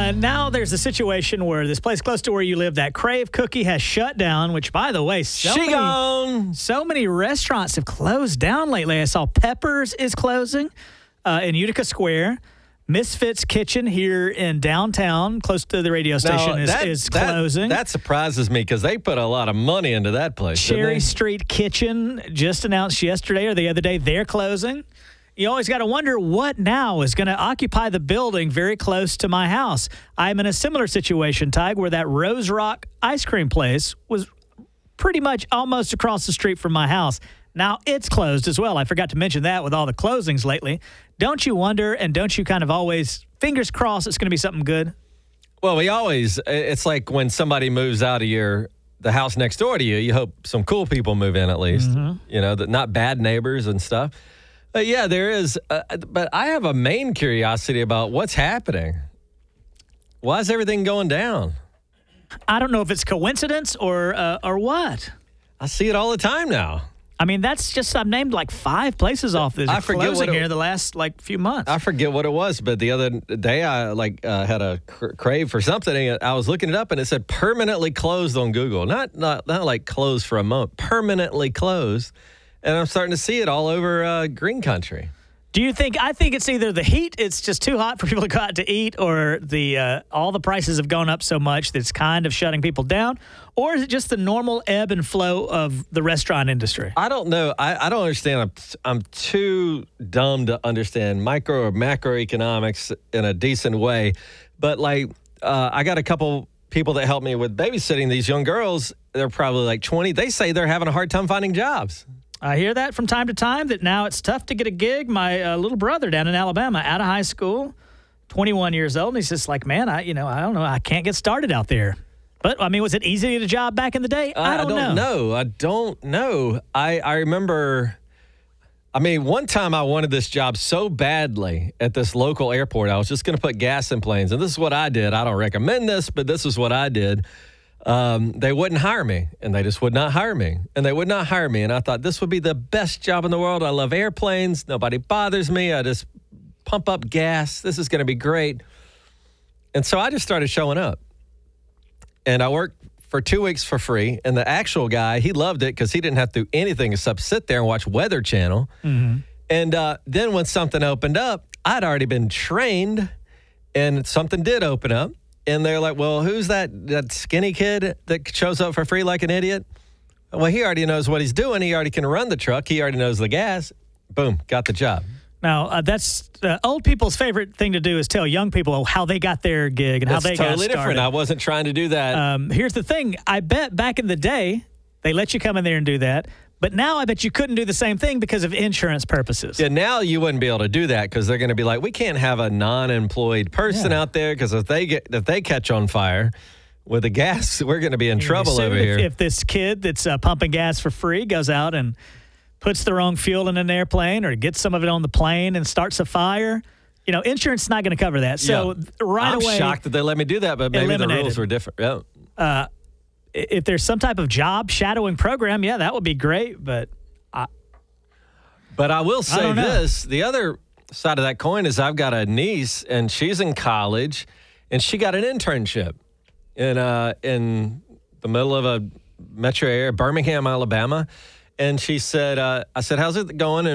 Now there's a situation where this place close to where you live, that Crave Cookie has shut down, which, by the way, so many restaurants have closed down lately. I saw Peppers is closing in Utica Square. Misfits Kitchen here in downtown, close to the radio station, is closing. That surprises me because they put a lot of money into that place. Cherry Street Kitchen just announced yesterday or the other day they're closing. You always got to wonder what now is going to occupy the building very close to my house. I'm in a similar situation, Tig, where that Rose Rock ice cream place was pretty much almost across the street from my house. Now it's closed as well. I forgot to mention that with all the closings lately. Don't you wonder, and don't you kind of always, fingers crossed, it's going to be something good? Well, it's like when somebody moves out of the house next door to you, you hope some cool people move in at least. Mm-hmm. Not bad neighbors and stuff. But yeah, there is. But I have a main curiosity about what's happening. Why is everything going down? I don't know if it's coincidence or what. I see it all the time now. I mean, that's just, I've named like 5 places off this closing here the last few months. I forget what it was, but the other day I had a crave for something, and I was looking it up, and it said permanently closed on Google. Not like closed for a moment, permanently closed. And I'm starting to see it all over Green Country. Do you think? I think it's either the heat, it's just too hot for people to go out to eat, or all the prices have gone up so much that it's kind of shutting people down, or is it just the normal ebb and flow of the restaurant industry? I don't know. I don't understand. I'm too dumb to understand micro or macroeconomics in a decent way. But I got a couple people that help me with babysitting these young girls. They're probably like 20. They say they're having a hard time finding jobs. I hear that from time to time, that now it's tough to get a gig. My little brother down in Alabama, out of high school, 21 years old, and he's just like, man, I don't know. I can't get started out there. But, I mean, was it easy to get a job back in the day? I don't know. I remember, one time I wanted this job so badly at this local airport. I was just going to put gas in planes, and this is what I did. I don't recommend this, but this is what I did. They wouldn't hire me, and they just would not hire me, and they would not hire me. And I thought this would be the best job in the world. I love airplanes. Nobody bothers me. I just pump up gas. This is going to be great. And so I just started showing up, and I worked for 2 weeks for free. And the actual guy, he loved it because he didn't have to do anything except sit there and watch Weather Channel. Mm-hmm. And then when something opened up, I'd already been trained, and something did open up. And they're like, well, who's that skinny kid that shows up for free like an idiot? Well, he already knows what he's doing. He already can run the truck. He already knows the gas. Boom, got the job. Now, that's old people's favorite thing to do is tell young people how they got their gig and how they got started. That's totally different. I wasn't trying to do that. Here's the thing. I bet back in the day, they let you come in there and do that. But now I bet you couldn't do the same thing because of insurance purposes. Yeah, now you wouldn't be able to do that because they're going to be like, we can't have a non-employed person out there because if they catch on fire with the gas, we're going to be in trouble over here. If this kid that's pumping gas for free goes out and puts the wrong fuel in an airplane or gets some of it on the plane and starts a fire, insurance is not going to cover that. So I'm shocked that they let me do that, but maybe the rules were different. Yeah. If there's some type of job shadowing program, that would be great. But I will say this. The other side of that coin is I've got a niece, and she's in college, and she got an internship in the middle of a metro area, Birmingham, Alabama. And she said, I said, how's it going?